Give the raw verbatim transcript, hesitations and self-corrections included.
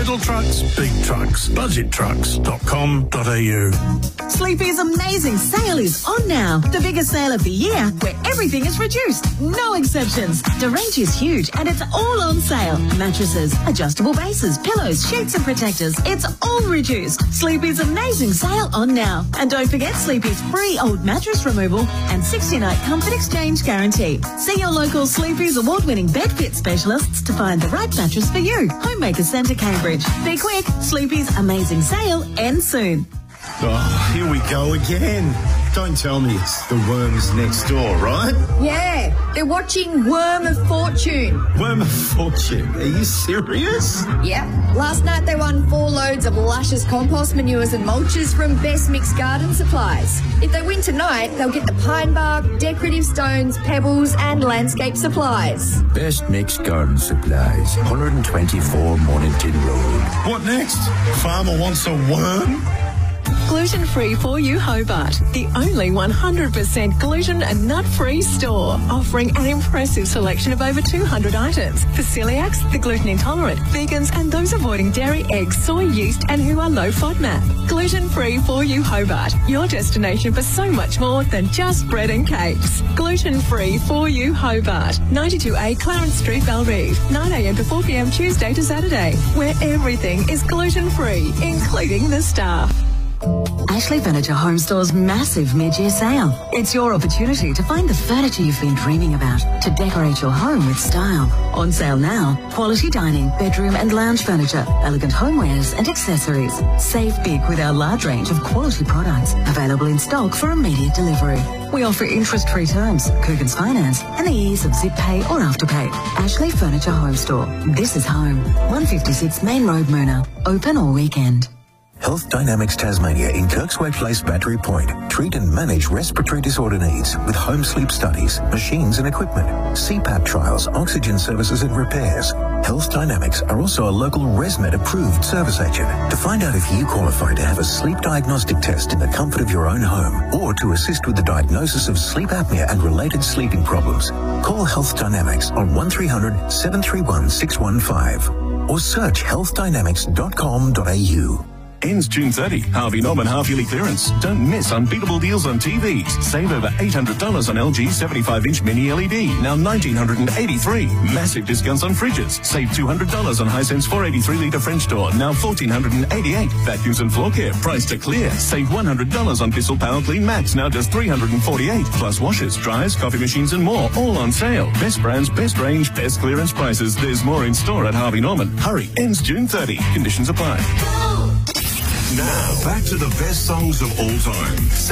Little trucks, big trucks. budget trucks dot com dot a u. Sleepy's amazing sale is on now. The biggest sale of the year, where everything is reduced. No exceptions. The range is huge and it's all on sale. Mattresses, adjustable bases, pillows, sheets and protectors. It's all reduced. Sleepy's amazing sale on now. And don't forget Sleepy's free old mattress removal and sixty-night comfort exchange guarantee. See your local Sleepy's award-winning bed fit specialists to find the right mattress for you. Homemaker Centre, Cambridge. Be quick. Sleepy's amazing sale ends soon. Oh, here we go again. Don't tell me it's the worms next door, right? Yeah, they're watching Worm of Fortune. Worm of Fortune? Are you serious? Yep. Last night they won four loads of luscious compost manures and mulches from Best Mixed Garden Supplies. If they win tonight, they'll get the pine bark, decorative stones, pebbles and landscape supplies. Best Mixed Garden Supplies, one twenty-four Mornington Road. What next? Farmer wants a worm? Gluten-free for you Hobart, the only one hundred percent gluten and nut-free store, offering an impressive selection of over two hundred items for celiacs, the gluten intolerant, vegans and those avoiding dairy, eggs, soy, yeast and who are low FODMAP. Gluten-free for you Hobart, your destination for so much more than just bread and cakes. Gluten-free for you Hobart, ninety-two A Clarence Street, Bellerive, nine a m to four p m Tuesday to Saturday, where everything is gluten-free, including the staff. Ashley Furniture Home Store's massive mid-year sale. It's your opportunity to find the furniture you've been dreaming about, to decorate your home with style. On sale now, quality dining, bedroom and lounge furniture, elegant homewares and accessories. Save big with our large range of quality products, available in stock for immediate delivery. We offer interest-free terms, Coogan's Finance and the ease of zip pay or afterpay. Ashley Furniture Home Store. This is home. one fifty-six Main Road, Moona. Open all weekend. Health Dynamics Tasmania in Kirksway Place, Battery Point. Treat and manage respiratory disorder needs with home sleep studies, machines and equipment, C PAP trials, oxygen services and repairs. Health Dynamics are also a local ResMed approved service agent. To find out if you qualify to have a sleep diagnostic test in the comfort of your own home or to assist with the diagnosis of sleep apnea and related sleeping problems, call Health Dynamics on one three hundred, seven three one, six one five or search health dynamics dot com dot a u. Ends June thirtieth. Harvey Norman half-yearly clearance. Don't miss unbeatable deals on T Vs. Save over eight hundred dollars on L G seventy-five inch mini L E D, now one thousand nine hundred eighty-three dollars. Massive discounts on fridges. Save two hundred dollars on Hisense four eighty-three litre French door, now one thousand four hundred eighty-eight dollars. Vacuums and floor care, priced to clear. Save one hundred dollars on Bissell Power Clean mats, now just three hundred forty-eight dollars. Plus washers, dryers, coffee machines and more, all on sale. Best brands, best range, best clearance prices. There's more in store at Harvey Norman. Hurry, ends June thirtieth. Conditions apply. Now, back to the best songs of all time.